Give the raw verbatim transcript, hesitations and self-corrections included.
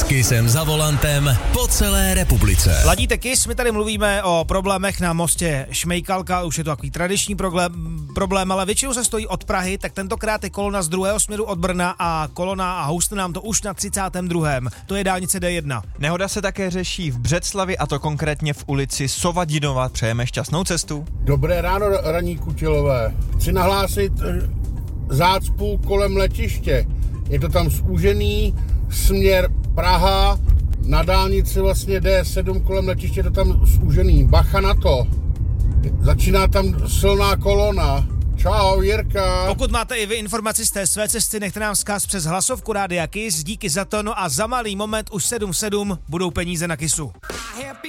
Kissem za volantem po celé republice. Ladíte Kiss, my tady mluvíme o problémech na mostě Šmejkalka, už je to takový tradiční problém, problém, ale většinou se stojí od Prahy, tak tentokrát je kolona z druhého směru od Brna a kolona a houste nám to už na třicátém druhém To je dálnice D jedna. Nehoda se také řeší v Břeclavi, a to konkrétně v ulici Sovadinova. Přejeme šťastnou cestu. Dobré ráno, raní kutilové. Chci nahlásit zácpu kolem letiště. Je to tam zúžený, směr Praha, na dálnici vlastně D sedm kolem letiště je to tam zúžený. Bacha na to. Začíná tam silná kolona. Čau, Jirka. Pokud máte i vy informaci z té své cesty, nechte nám vzkaz přes hlasovku Rádia Kiss. Díky za to, no a za malý moment už sedm sedm budou peníze na Kissu.